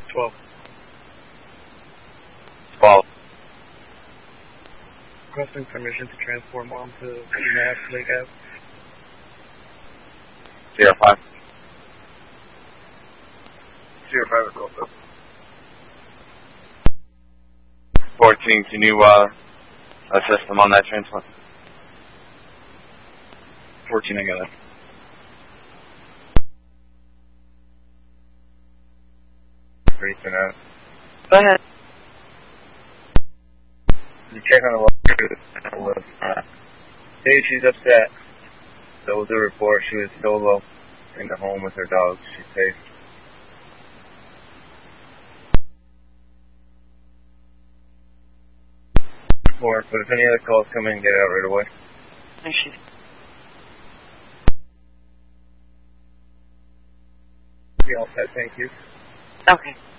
12. 12. Requesting permission to transport mom to Mass Lake Ave. 05. 05 Golf. 14, can you assist them on that transport? 14, I got it. Reaching out. Go ahead. You check on the list. Hey, she's upset. That was the report. She was solo in the home with her dogs. She's safe. But if any other calls come in, get out right away. There she is. Be all set, thank you. Okay.